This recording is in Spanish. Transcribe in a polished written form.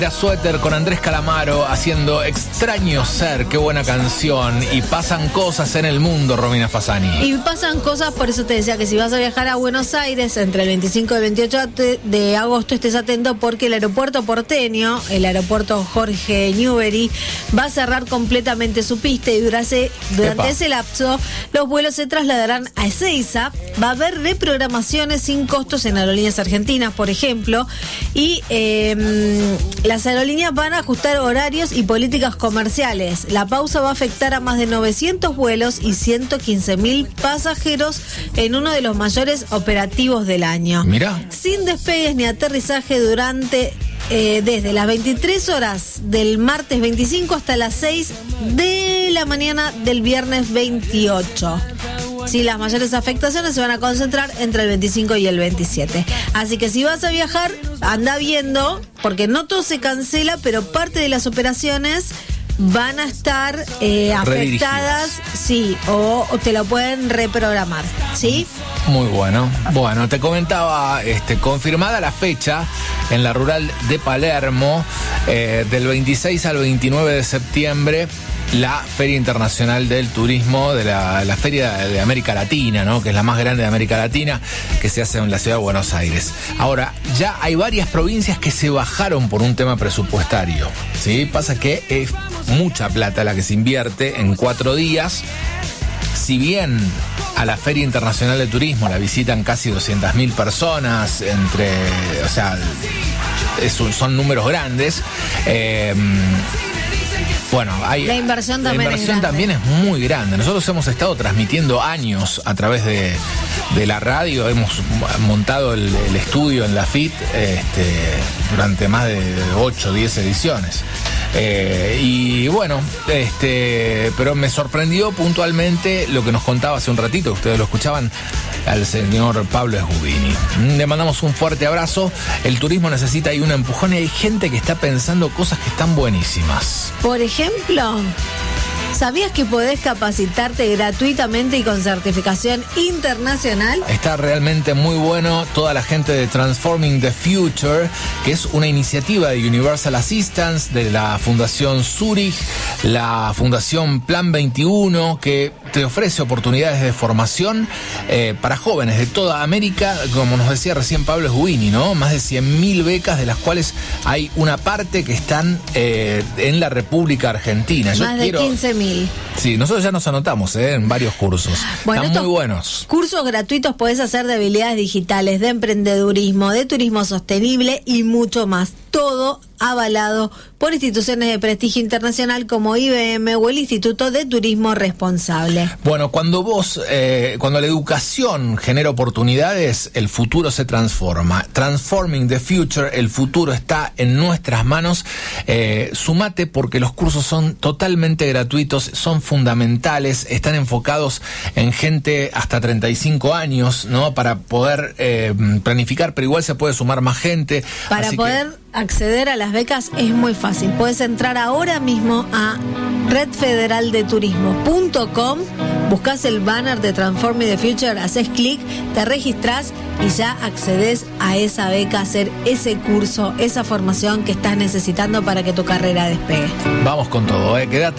De Suéter con Andrés Calamaro haciendo Extraño Ser, qué buena canción. Y pasan cosas en el mundo, Romina Fasani. Y pasan cosas, por eso te decía que si vas a viajar a Buenos Aires entre el 25 y el 28 de agosto estés atento, porque el aeropuerto porteño, el aeropuerto Jorge Newbery, va a cerrar completamente su pista y durante ese lapso los vuelos se trasladarán a Ezeiza. Va a haber reprogramaciones sin costos en aerolíneas argentinas, por ejemplo, y las aerolíneas van a ajustar horarios y políticas comerciales. La pausa va a afectar a más de 900 vuelos y 115.000 pasajeros en uno de los mayores operativos del año. Mirá. Sin despegues ni aterrizaje desde las 23 horas del martes 25 hasta las 6 de la mañana del viernes 28. Sí, las mayores afectaciones se van a concentrar entre el 25 y el 27. Así que si vas a viajar, anda viendo, porque no todo se cancela, pero parte de las operaciones van a estar afectadas, sí, o te lo pueden reprogramar, ¿sí? Muy bueno. Bueno, te comentaba, confirmada la fecha en la rural de Palermo, del 26 al 29 de septiembre, la Feria Internacional del Turismo, de la Feria de América Latina, ¿no? Que es la más grande de América Latina, que se hace en la ciudad de Buenos Aires. Ahora, ya hay varias provincias que se bajaron por un tema presupuestario, ¿sí? Pasa que es mucha plata la que se invierte en 4 días. Si bien a la Feria Internacional de Turismo la visitan casi 200.000 personas, son números grandes. Bueno, la inversión también es muy grande. Nosotros hemos estado transmitiendo años a través de la radio. Hemos montado el estudio en la FIT durante más de 8 o 10 ediciones. Y bueno, pero me sorprendió puntualmente lo que nos contaba hace un ratito, ustedes lo escuchaban, al señor Pablo Esgubini. Le mandamos un fuerte abrazo. El turismo necesita ahí un empujón y hay gente que está pensando cosas que están buenísimas. Por ejemplo, ¿sabías que podés capacitarte gratuitamente y con certificación internacional? Está realmente muy bueno. Toda la gente de Transforming the Future, que es una iniciativa de Universal Assistance, de la Fundación Zurich, la Fundación Plan 21, que te ofrece oportunidades de formación para jóvenes de toda América, como nos decía recién Pablo Esgubini, ¿no? Más de 100.000 becas, de las cuales hay una parte que están en la República Argentina. Más de 15.000. Sí, nosotros ya nos anotamos en varios cursos. Bueno, están muy buenos. Cursos gratuitos podés hacer de habilidades digitales, de emprendedurismo, de turismo sostenible y mucho más. Todo avalado por instituciones de prestigio internacional como IBM o el Instituto de Turismo Responsable. Bueno, cuando la educación genera oportunidades, el futuro se transforma. Transforming the Future, el futuro está en nuestras manos. Sumate, porque los cursos son totalmente gratuitos, son fundamentales, están enfocados en gente hasta 35 años, ¿no? Para poder planificar, pero igual se puede sumar más gente. Para poder acceder a las becas es muy fácil. Puedes entrar ahora mismo a redfederaldeturismo.com, buscas el banner de Transforming the Future, haces clic, te registrás y ya accedes a esa beca, a hacer ese curso, esa formación que estás necesitando para que tu carrera despegue. Vamos con todo, quédate.